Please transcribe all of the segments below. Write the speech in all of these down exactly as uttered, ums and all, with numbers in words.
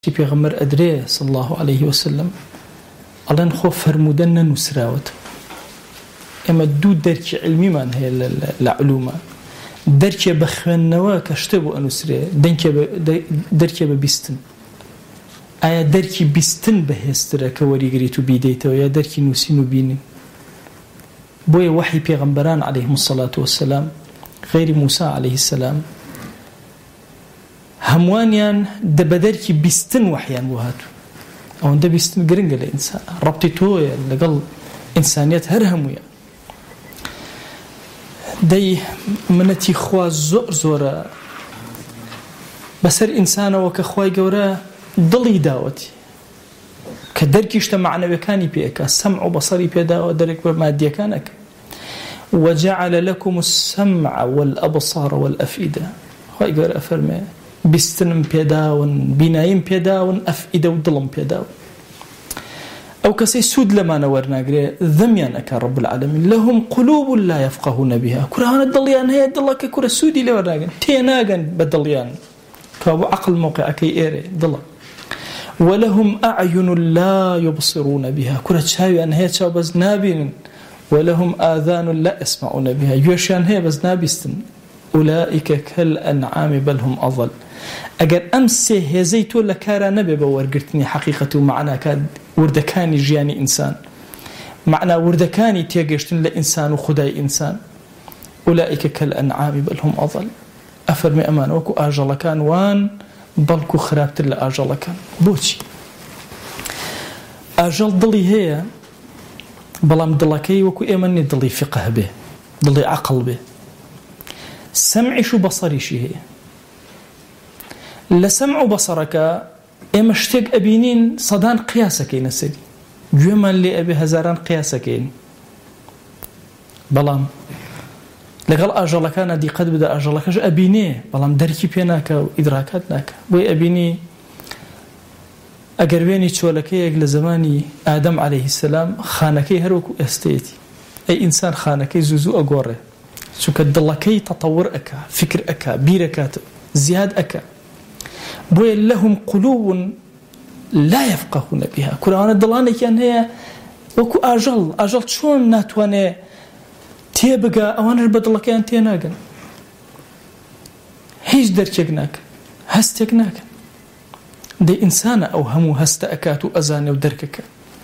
في پیغمبر أدري صلى الله عليه وسلم الله نخو فرمودن نسراوت اما دو درك علمي من هي العلومة درك بخنوا كشتبو أنسري دنك درك ببستن آیا درك بستن بهستره كوريغري تو بيديته يا درك نسينو بيني بوي وحي پیغمبران عليهم الصلاة والسلام غير موسى عليه السلام هموانيان دبدركي بيستن وحيان بوهاتو او ده بيستن قرنقة لإنسان ربطي تويا لقل إنسانيات هرهمويا دي منتي خوا زور زورا بسر إنسانا وكخواي قورا ضلي داوتي كدركي اجتمعنا بكاني بيكا سمع وبصري بيدا ودرك بمادية كانك وجعل لكم السمع والأبصار والأفئدة خواي قورا أفرمي بستنم بيداون بنايم بيداون أفئدة ودلم بيداون أو كسي سود لما نورنا قري ذميان أكا رب العالمين لهم قلوب لا يفقهون بها كرهان الدليان هي الدلا ككرة سودي لورنا تيناغن بدليان كابو عقل موقع كي إيري دلا ولهم أعين لا يبصرون بها كرة شاوي أن هي شابز نابين ولهم آذان لا يسمعون بها يوشان هي بز نابستن أولئك كالأنعام بل هم أضل أجر أمسي هزيتو لكارا نبي بورقرتني حقيقة معنا كان وردكاني جياني إنسان معنا وردكاني تيجشتن لإنسان وخداي إنسان أولئك كالأنعام بل هم أضل أفرمي أمان وكو آجل كان وان بلكو خرابت اللي آجل كان بوشي آجل ضلي هي بلام ضلكي وكو إيماني ضلي فقه به ضلي عقل به سمعي شو بصري شي هي لسمع بصرك اما اشتاق ابينين صدان قياسك ينسدي جمل اللي ابي هزاران قياسك بلام لقال اجل كان دي قد بدا اجل كاج ابيني بلام دركي بيناك وادراكاتناك وي ابيني اقربيني تشولكي لزماني ادم عليه السلام خانكي هروكو استيتي اي انسان خانكي زوزو اغوره شو كدلكي تطور أكا فكر أكا بيركات زياد أكا بوي لهم قلوب لا يفقهون بها كرانا دلاني كان هي وكو أجل أجل شون ناتواني تيبقى أوانا بدلكي أن تيناغن هيج دركيقناك هستيقناك دي إنسان أو همو هستأكات أزاني ودركك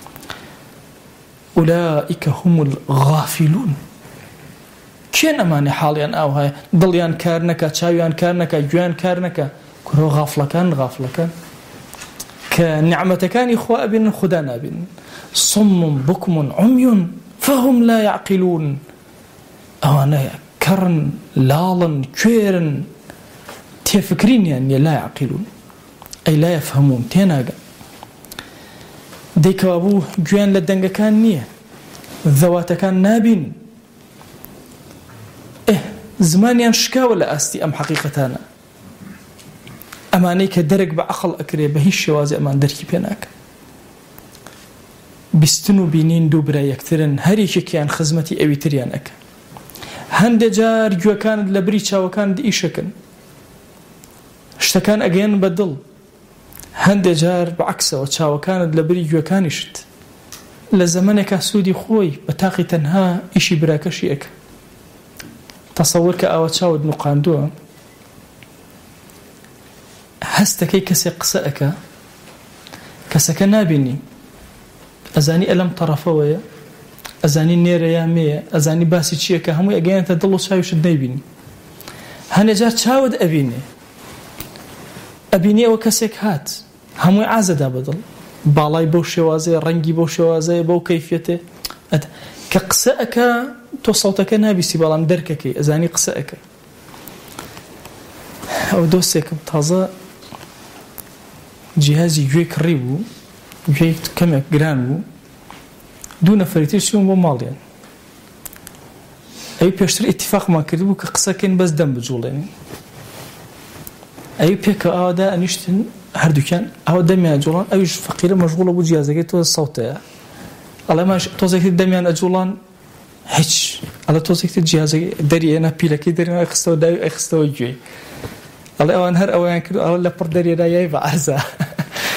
أولئك هم الغافلون كين أماني حاليان أو هاي ضليان كارنكا تشاويان كارنكا جوان كارنكا كرو غافلكان غافلكان كنعمتكان إخوة أبن خدانا أبن صم بكم عمي فهم لا يعقلون أوانا كرن لالن كيرن تفكرين يعني لا يعقلون أي لا يفهمون تيناغا ديك أبو جوان لدنغا كان نية الذوات كان نابين زمانيان شكا ولا أستي أم حقيقتانا أمانيك درق بعقل أكري بهي الشوازي أمان دركي بيناك بستنو بينين دوبرا يكترن هريكي كيان خزمتي أوي تريانك هند جار جوا كان لبريتشا وكان دي إيشكن اشتكان أجين بدل هند جار بعكسه وشا وكان لبري جوا كان يشت لزمانك سودي خوي بتاقي تنها إشي براكشي أك تصورك أو تشاود نقاندوه هستكي كسي قسأك كسك نابني أزاني ألم طرفوية أزاني نيريامية أزاني باسي تشيكا همو أجيان تدلو شايوش النيبيني هنجار تشاود أبيني أبيني وكسيك هات همو عازدا بدل بالاي بو شوازي رنجي بو شوازي بو كيفيته كقسأك تو صوتك نابسي بلام دركك أزاني قسأك أو دوسك تازا جهازي جويك ريبو جويك كمك جرانو دون فريتيشون وماليان أي بيشتري اتفاق ما كردو كقسأكين بس دم بجولين أي بيك أودا أنيشتن هردو كان أودا دميان جولان أيش فقيرة مشغولة بجهازك تو الصوتية الله ما توزيك دميان أجولان هيش على توزيك الجهاز دري أنا بيلكي دري أنا أخستو داي أخستو جوي الله أوان هر أوان كده الله لبر دري رايي بعزة